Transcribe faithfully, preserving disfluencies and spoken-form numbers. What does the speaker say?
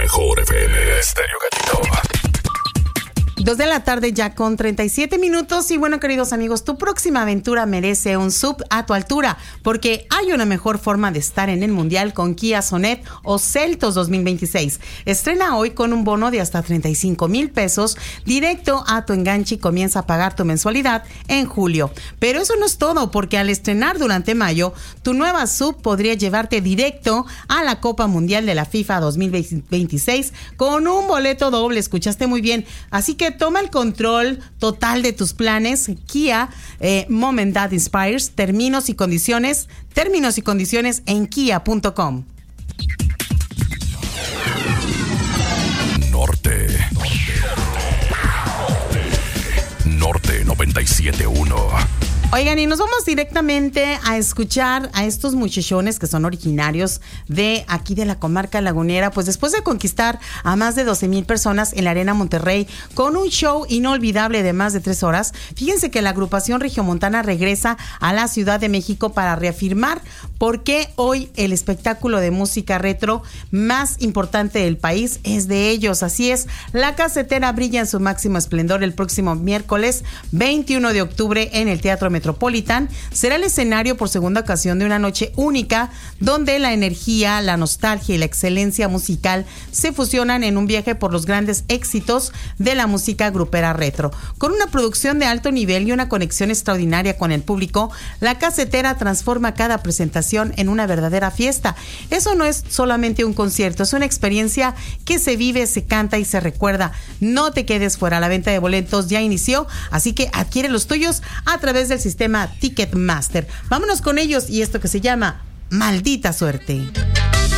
mejor F M Estéreo Gatito. Dos de la tarde ya con treinta y siete minutos y bueno, queridos amigos, tu próxima aventura merece un sub a tu altura porque hay una mejor forma de estar en el Mundial con Kia Sonet o Seltos dos mil veintiséis. Estrena hoy con un bono de hasta treinta y cinco mil pesos directo a tu enganche y comienza a pagar tu mensualidad en julio. Pero eso no es todo porque al estrenar durante mayo, tu nueva sub podría llevarte directo a la Copa Mundial de la FIFA dos mil veintiséis con un boleto doble, escuchaste muy bien, así que toma el control total de tus planes. Kia eh, Moment That Inspires. Términos y condiciones, términos y condiciones en kia punto com. Norte. Norte. Norte noventa y siete punto uno. Oigan, y nos vamos directamente a escuchar a estos muchachones que son originarios de aquí de la comarca lagunera, pues después de conquistar a más de doce mil personas en la Arena Monterrey con un show inolvidable de más de tres horas, fíjense que la agrupación regiomontana regresa a la Ciudad de México para reafirmar por qué hoy el espectáculo de música retro más importante del país es de ellos. Así es, la casetera brilla en su máximo esplendor el próximo miércoles veintiuno de octubre en el Teatro Metropolitan. Será el escenario por segunda ocasión de una noche única donde la energía, la nostalgia y la excelencia musical se fusionan en un viaje por los grandes éxitos de la música grupera retro. Con una producción de alto nivel y una conexión extraordinaria con el público, la casetera transforma cada presentación en una verdadera fiesta. Eso no es solamente un concierto, es una experiencia que se vive, se canta y se recuerda. No te quedes fuera, la venta de boletos ya inició, así que adquiere los tuyos a través del sistema Ticketmaster. Vámonos con ellos y esto que se llama Maldita Suerte.